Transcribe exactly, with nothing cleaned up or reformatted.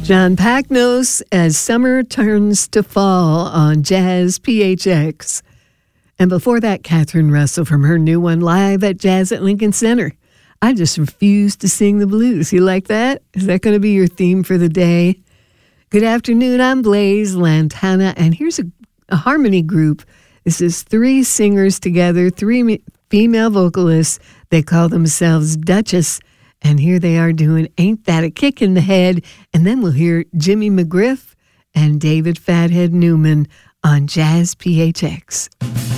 John Pagnos as Summer Turns to Fall on Jazz P H X. And before that, Catherine Russell from her new one, Live at Jazz at Lincoln Center. I just refuse to sing the blues. You like that? Is that going to be your theme for the day? Good afternoon. I'm Blaze Lantana, and here's a, a harmony group. This is three singers together, three me- female vocalists. They call themselves Duchess, and here they are doing Ain't That a Kick in the Head, and then we'll hear Jimmy McGriff and David Fathead Newman on Jazz P H X.